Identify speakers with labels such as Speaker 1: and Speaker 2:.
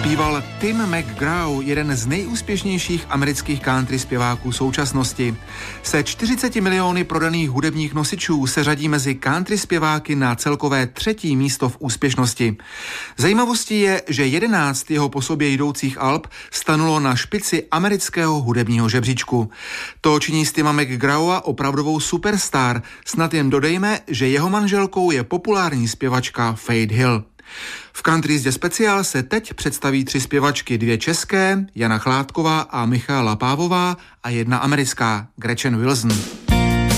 Speaker 1: Zpíval Tim McGraw, jeden z nejúspěšnějších amerických country zpěváků současnosti. Se 40 miliony prodaných hudebních nosičů se řadí mezi country zpěváky na celkové 3. místo v úspěšnosti. Zajímavostí je, že 11 jeho po sobě jdoucích alb stanulo na špici amerického hudebního žebříčku. To činí z Tima McGrawa opravdovou superstar. Snad jen dodejme, že jeho manželkou je populární zpěvačka Faith Hill. V Country jízdě speciál se teď představí 3 zpěvačky, 2 české, Jana Chládková a Michaela Pávová, a 1 americká, Gretchen Wilson.